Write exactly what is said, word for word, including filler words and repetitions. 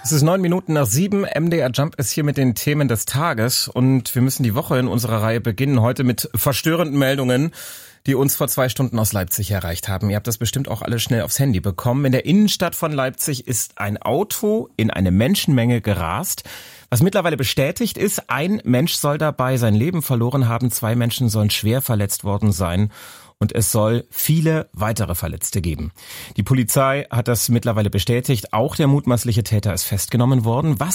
Es ist neun Minuten nach sieben. M D R Jump ist hier mit den Themen des Tages und wir müssen die Woche in unserer Reihe beginnen. Heute mit verstörenden Meldungen, die uns vor zwei Stunden aus Leipzig erreicht haben. Ihr habt das bestimmt auch alle schnell aufs Handy bekommen. In der Innenstadt von Leipzig ist ein Auto in eine Menschenmenge gerast. Was mittlerweile bestätigt ist, ein Mensch soll dabei sein Leben verloren haben. Zwei Menschen sollen schwer verletzt worden sein. Und es soll viele weitere Verletzte geben. Die Polizei hat das mittlerweile bestätigt. Auch der mutmaßliche Täter ist festgenommen worden. Was